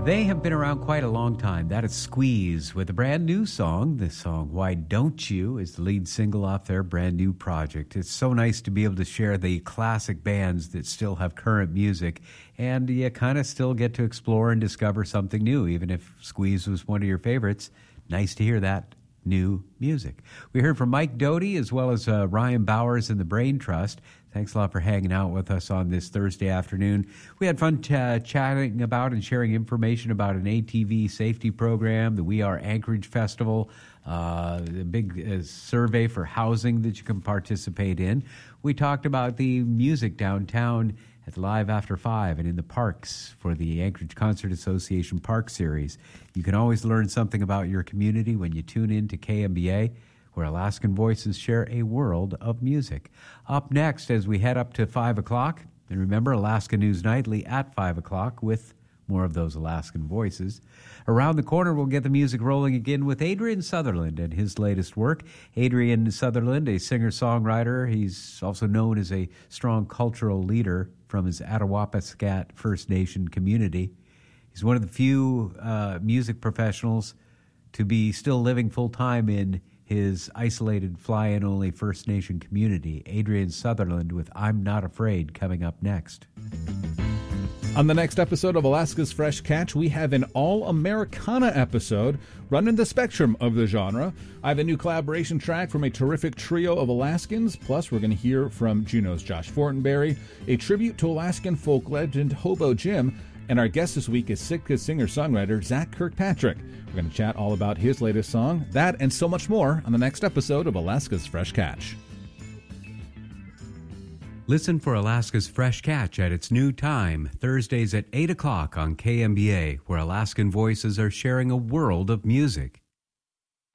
They have been around quite a long time. That is Squeeze with a brand new song. The song Why Don't You is the lead single off their brand new project. It's so nice to be able to share the classic bands that still have current music, and you kind of still get to explore and discover something new. Even if Squeeze was one of your favorites, nice to hear that new music. We heard from Mike Doty as well as Ryan Bowers and the Brain Trust. Thanks a lot for hanging out with us on this Thursday afternoon. We had fun chatting about and sharing information about an ATV safety program, the We Are Anchorage Festival, the big survey for housing that you can participate in. We talked about the music downtown at Live After 5 and in the parks for the Anchorage Concert Association Park Series. You can always learn something about your community when you tune in to KMBA, where Alaskan Voices share a world of music. Up next, as we head up to 5 o'clock, and remember, Alaska News Nightly at 5 o'clock with more of those Alaskan voices. Around the corner, we'll get the music rolling again with Adrian Sutherland and his latest work. Adrian Sutherland, a singer-songwriter. He's also known as a strong cultural leader from his Attawapaskat First Nation community. He's one of the few music professionals to be still living full-time in his isolated fly-in-only First Nation community. Adrian Sutherland with I'm Not Afraid coming up next. On the next episode of Alaska's Fresh Catch, we have an all-Americana episode running the spectrum of the genre. I have a new collaboration track from a terrific trio of Alaskans, plus we're going to hear from Juneau's Josh Fortenberry, a tribute to Alaskan folk legend Hobo Jim, and our guest this week is Sitka singer-songwriter Zach Kirkpatrick. We're going to chat all about his latest song, that and so much more on the next episode of Alaska's Fresh Catch. Listen for Alaska's Fresh Catch at its new time, Thursdays at 8 o'clock on KMBA, where Alaskan Voices are sharing a world of music.